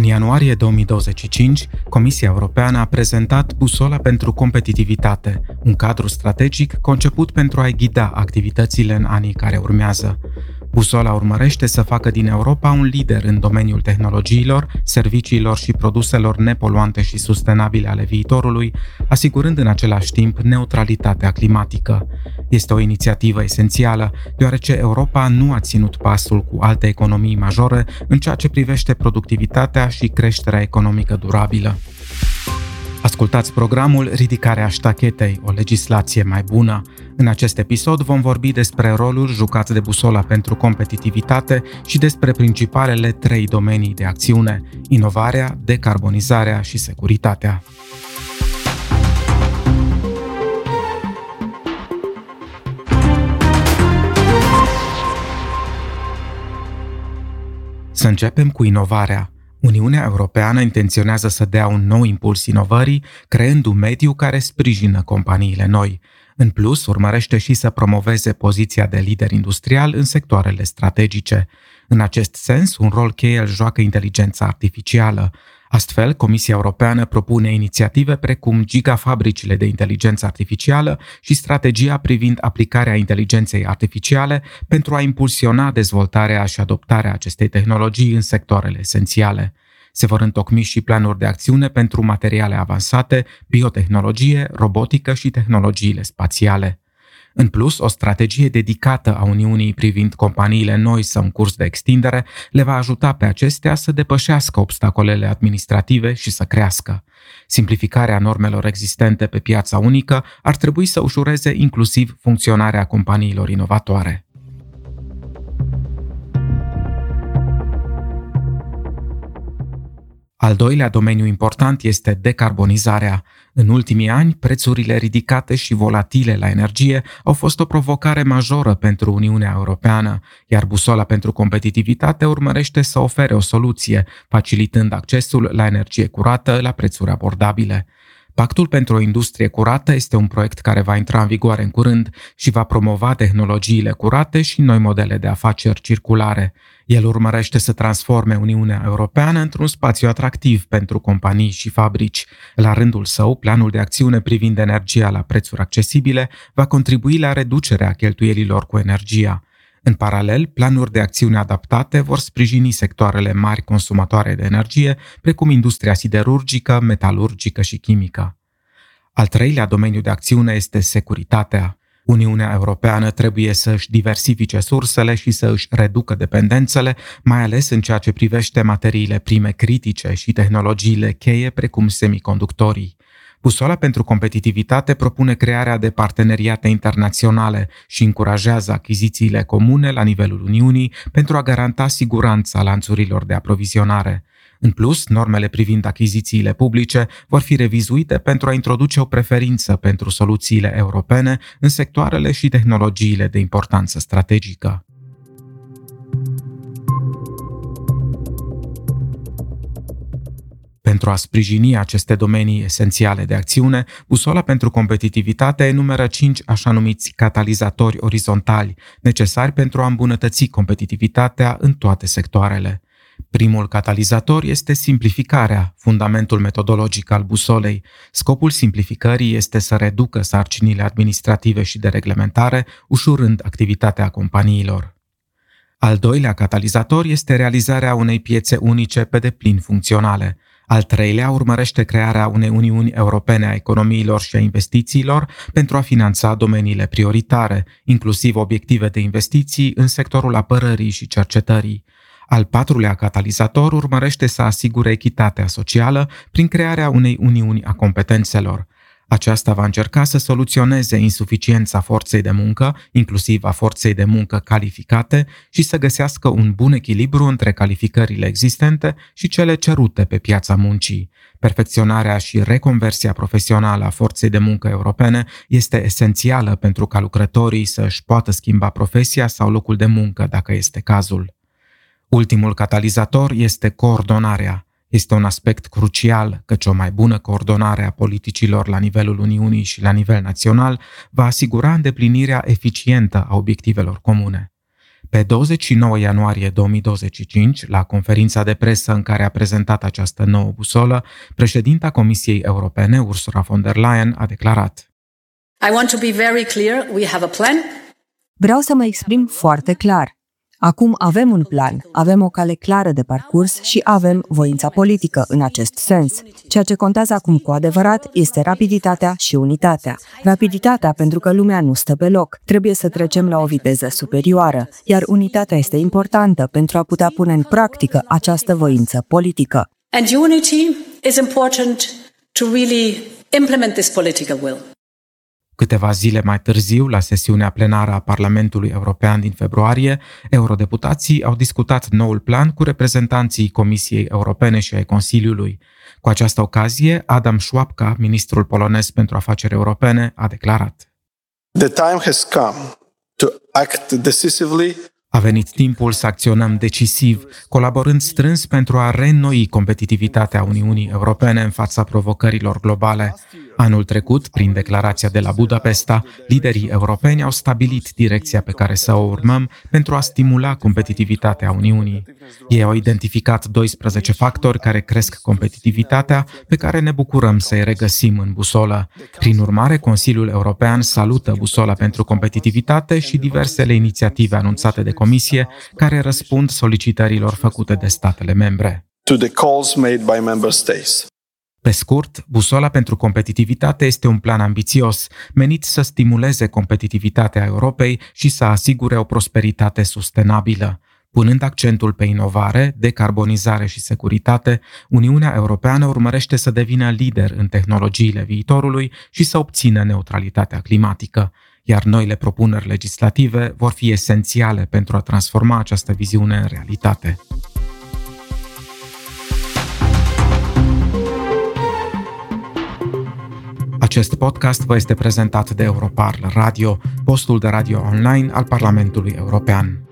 ianuarie 2025, Comisia Europeană a prezentat Busola pentru competitivitate, un cadru strategic conceput pentru a-i ghida activitățile în anii care urmează. Busola urmărește să facă din Europa un lider în domeniul tehnologiilor, serviciilor și produselor nepoluante și sustenabile ale viitorului, asigurând în același timp neutralitatea climatică. Este o inițiativă esențială, deoarece Europa nu a ținut pasul cu alte economii majore în ceea ce privește productivitatea și creșterea economică durabilă. Ascultați programul Ridicarea ștachetei, o legislație mai bună. În acest episod vom vorbi despre rolul jucat de Busola pentru competitivitate și despre principalele 3 domenii de acțiune: inovarea, decarbonizarea și securitatea. Să începem cu inovarea. Uniunea Europeană intenționează să dea un nou impuls inovării, creând un mediu care sprijină companiile noi. În plus, urmărește și să promoveze poziția de lider industrial în sectoarele strategice. În acest sens, un rol cheie îl joacă inteligența artificială. Astfel, Comisia Europeană propune inițiative precum gigafabricile de inteligență artificială și strategia privind aplicarea inteligenței artificiale pentru a impulsiona dezvoltarea și adoptarea acestei tehnologii în sectoarele esențiale. Se vor întocmi și planuri de acțiune pentru materiale avansate, biotehnologie, robotică și tehnologiile spațiale. În plus, o strategie dedicată a Uniunii privind companiile noi sau în curs de extindere le va ajuta pe acestea să depășească obstacolele administrative și să crească. Simplificarea normelor existente pe piața unică ar trebui să ușureze inclusiv funcționarea companiilor inovatoare. Al doilea domeniu important este decarbonizarea. În ultimii ani, prețurile ridicate și volatile la energie au fost o provocare majoră pentru Uniunea Europeană, iar Busola pentru competitivitate urmărește să ofere o soluție, facilitând accesul la energie curată la prețuri abordabile. Pactul pentru o industrie curată este un proiect care va intra în vigoare în curând și va promova tehnologiile curate și noi modele de afaceri circulare. El urmărește să transforme Uniunea Europeană într-un spațiu atractiv pentru companii și fabrici. La rândul său, planul de acțiune privind energia la prețuri accesibile va contribui la reducerea cheltuielilor cu energia. În paralel, planuri de acțiune adaptate vor sprijini sectoarele mari consumatoare de energie, precum industria siderurgică, metalurgică și chimică. Al treilea domeniu de acțiune este securitatea. Uniunea Europeană trebuie să își diversifice sursele și să își reducă dependențele, mai ales în ceea ce privește materiile prime critice și tehnologiile cheie, precum semiconductorii. Busola pentru competitivitate propune crearea de parteneriate internaționale și încurajează achizițiile comune la nivelul Uniunii pentru a garanta siguranța lanțurilor de aprovizionare. În plus, normele privind achizițiile publice vor fi revizuite pentru a introduce o preferință pentru soluțiile europene în sectoarele și tehnologiile de importanță strategică. Pentru a sprijini aceste domenii esențiale de acțiune, Busola pentru competitivitate enumeră 5 așa numiți catalizatori orizontali, necesari pentru a îmbunătăți competitivitatea în toate sectoarele. Primul catalizator este simplificarea, fundamentul metodologic al Busolei. Scopul simplificării este să reducă sarcinile administrative și de reglementare, ușurând activitatea companiilor. Al doilea catalizator este realizarea unei piețe unice pe deplin funcționale. Al treilea urmărește crearea unei Uniuni Europene a economiilor și a investițiilor pentru a finanța domeniile prioritare, inclusiv obiective de investiții în sectorul apărării și cercetării. Al patrulea catalizator urmărește să asigure echitatea socială prin crearea unei uniuni a competențelor. Aceasta va încerca să soluționeze insuficiența forței de muncă, inclusiv a forței de muncă calificate, și să găsească un bun echilibru între calificările existente și cele cerute pe piața muncii. Perfecționarea și reconversia profesională a forței de muncă europene este esențială pentru ca lucrătorii să își poată schimba profesia sau locul de muncă, dacă este cazul. Ultimul catalizator este coordonarea. Este un aspect crucial, căci o mai bună coordonare a politicilor la nivelul Uniunii și la nivel național va asigura îndeplinirea eficientă a obiectivelor comune. Pe 29 ianuarie 2025, la conferința de presă în care a prezentat această nouă busolă, președinta Comisiei Europene, Ursula von der Leyen, a declarat: I want to be very clear, we have a plan. Vreau să mă exprim foarte clar. Acum avem un plan, avem o cale clară de parcurs și avem voința politică în acest sens. Ceea ce contează acum cu adevărat este rapiditatea și unitatea. Rapiditatea pentru că lumea nu stă pe loc. Trebuie să trecem la o viteză superioară, iar unitatea este importantă pentru a putea pune în practică această voință politică. And unity is important to really implement this political will. Câteva zile mai târziu, la sesiunea plenară a Parlamentului European din februarie, eurodeputații au discutat noul plan cu reprezentanții Comisiei Europene și ai Consiliului. Cu această ocazie, Adam Szłapka, ministrul polonez pentru afaceri europene, a declarat: The time has come to act decisively. A venit timpul să acționăm decisiv, colaborând strâns pentru a reînnoi competitivitatea Uniunii Europene în fața provocărilor globale. Anul trecut, prin declarația de la Budapesta, liderii europeni au stabilit direcția pe care să o urmăm pentru a stimula competitivitatea Uniunii. Ei au identificat 12 factori care cresc competitivitatea, pe care ne bucurăm să-i regăsim în busolă. Prin urmare, Consiliul European salută busola pentru competitivitate și diversele inițiative anunțate de Comisie, care răspund solicitărilor făcute de statele membre. To the calls made by member states. Pe scurt, busola pentru competitivitate este un plan ambițios, menit să stimuleze competitivitatea Europei și să asigure o prosperitate sustenabilă. Punând accentul pe inovare, decarbonizare și securitate, Uniunea Europeană urmărește să devină lider în tehnologiile viitorului și să obțină neutralitatea climatică, iar noile propuneri legislative vor fi esențiale pentru a transforma această viziune în realitate. Acest podcast vă este prezentat de Europarl Radio, postul de radio online al Parlamentului European.